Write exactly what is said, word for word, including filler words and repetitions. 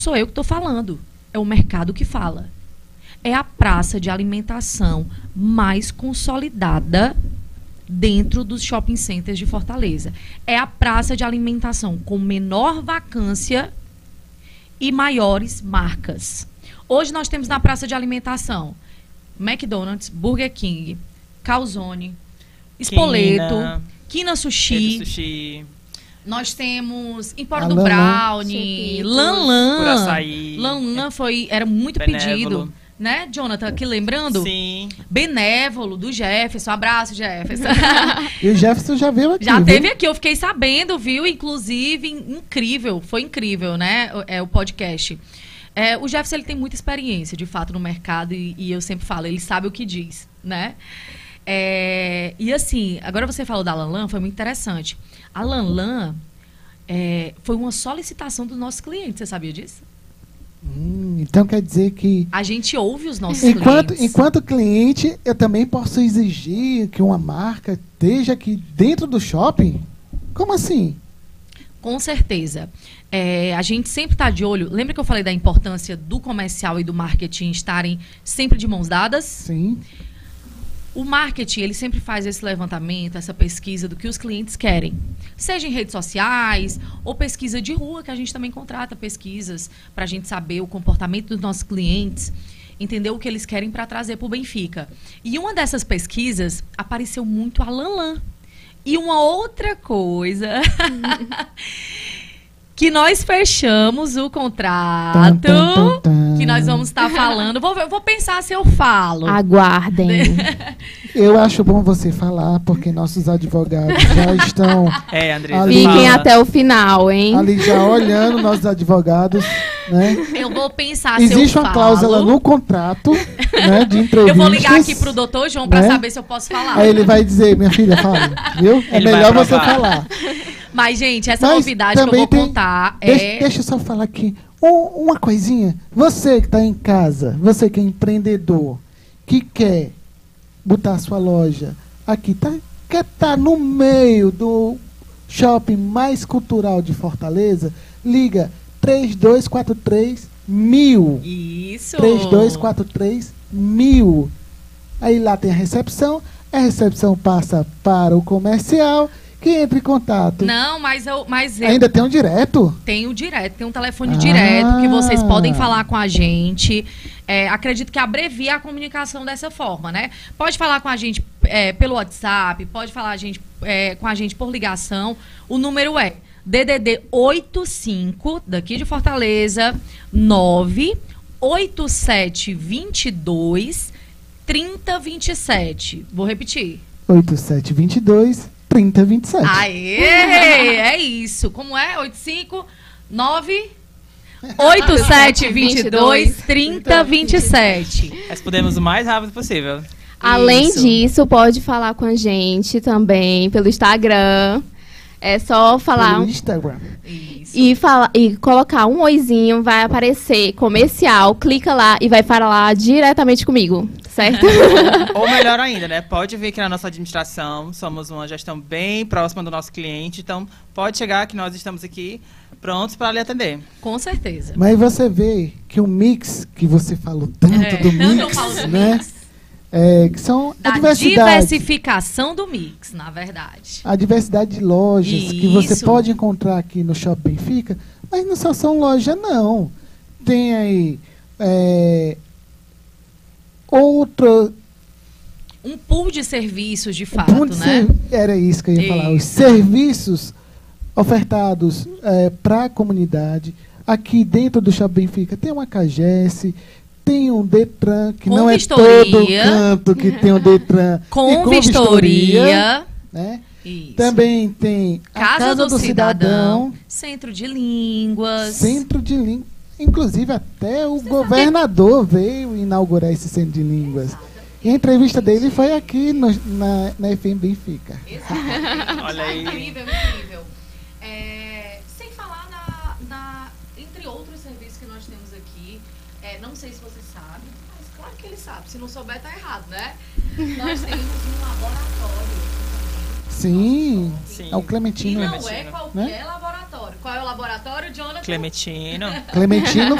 sou eu que estou falando, é o mercado que fala. É a praça de alimentação mais consolidada dentro dos shopping centers de Fortaleza. É a praça de alimentação com menor vacância e maiores marcas. Hoje nós temos na praça de alimentação McDonald's, Burger King, Calzone, Spoleto, Quina, Quina Sushi. Sushi. Nós temos Empório A do Lanlan. Brownie, Chepitos. Lanlan. Curaçaí. Lanlan foi, era muito Benévolo. pedido. Né, Jonathan? Aqui lembrando? Sim. Benévolo, do Jefferson. Abraço, Jefferson. E o Jefferson já veio aqui. Já viu? teve aqui, eu fiquei sabendo, viu? Inclusive, incrível, foi incrível, né? O- É, o podcast. É, o Jefferson, ele tem muita experiência, de fato, no mercado, e, e eu sempre falo, ele sabe o que diz, né? É, e assim, agora você falou da Lanlan, foi muito interessante. A Lanlan é, foi uma solicitação dos nossos clientes, você sabia disso? Hum, então quer dizer que A gente ouve os nossos enquanto, clientes. enquanto cliente, eu também posso exigir que uma marca esteja aqui dentro do shopping? Como assim? Com certeza. É, a gente sempre está de olho. Lembra que eu falei da importância do comercial e do marketing estarem sempre de mãos dadas? Sim. O marketing, ele sempre faz esse levantamento, essa pesquisa do que os clientes querem. Seja em redes sociais ou pesquisa de rua, que a gente também contrata pesquisas para a gente saber o comportamento dos nossos clientes, entender o que eles querem para trazer para o Benfica. E uma dessas pesquisas apareceu muito a Lanlan. E uma outra coisa... que nós fechamos o contrato, Tum, tum, tum, tum. que nós vamos estar falando. Vou, ver- vou pensar se eu falo. Aguardem. Eu acho bom você falar, porque nossos advogados já estão É, Andressa. Ali- Fiquem fala. até o final, hein? ali já olhando, nossos advogados, né? Eu vou pensar se eu Existe uma falo. cláusula no contrato, né, de entrevistas. Eu vou ligar aqui pro doutor João para né? saber se eu posso falar. Aí ele vai dizer, minha filha, fala, viu? É Ele vai melhor você aprovar. falar. Mas, gente, essa Mas novidade que eu também vou tem- contar Deixa, é... deixa eu só falar aqui. Um- uma coisinha. Você que está em casa, você que é empreendedor, que quer botar sua loja aqui, tá, quer estar no meio do shopping mais cultural de Fortaleza, liga três dois quatro três mil. Isso. três dois quatro três mil. Aí lá tem a recepção, a recepção passa para o comercial, que entra em contato. Não, mas eu, mas eu Ainda tem um direto? tenho direto, tem um telefone Ah. direto que vocês podem falar com a gente. É, acredito que abrevia a comunicação dessa forma, né? Pode falar com a gente é, pelo WhatsApp, pode falar a gente, é, com a gente por ligação. O número é D D D oitenta e cinco, daqui de Fortaleza, nove oito sete dois dois, trinta vinte e sete. Vou repetir. oito sete dois dois, trinta vinte e sete. Aê! É isso. Como é? oitenta e cinco, nove oitenta e sete, vinte e dois, trinta, vinte e sete. Respondemos o mais rápido possível. Além Isso. disso, pode falar com a gente também pelo Instagram. É só falar Pelo Instagram. Isso. e, fala, e colocar um oizinho, vai aparecer comercial, clica lá e vai falar diretamente comigo, certo? Ou melhor ainda, né? Pode vir aqui na nossa administração. Somos uma gestão bem próxima do nosso cliente. Então, pode chegar que nós estamos aqui prontos para lhe atender. Com certeza. Mas você vê que o mix que você falou tanto É, do eu não mix, falo do né? mix. É, que são a Da diversidade. diversificação do mix, na verdade. A diversidade de lojas que você Isso. pode encontrar aqui no Shopping Benfica, mas não só são lojas, não. Tem aí é, outro. Um pool de serviços, de um fato, ponto de né? ser- Era isso que eu ia falar. Os Isso. serviços ofertados para a comunidade. Aqui dentro do Shopping Benfica tem uma CAGES, tem um Detran, que Com não vistoria. é todo canto que tem um Detran. Com, e vistoria. né? Isso. Também tem a Casa, do, Cidadão, Centro de Línguas. Centro de Línguas. Inclusive, até o governador veio inaugurar esse centro de línguas. E a entrevista dele foi aqui no- na, na F M Benfica. Exatamente. Olha aí. Incrível, incrível. É, sem falar na, na- entre outros serviços que nós temos aqui, é, não sei se você sabe, mas claro que ele sabe. Se não souber, tá errado, né? Nós temos um laboratório. Sim, Sim. é o E Clementino. não é Clementino, qualquer né? laboratório. Qual é o laboratório, Jonathan? Clementino. Clementino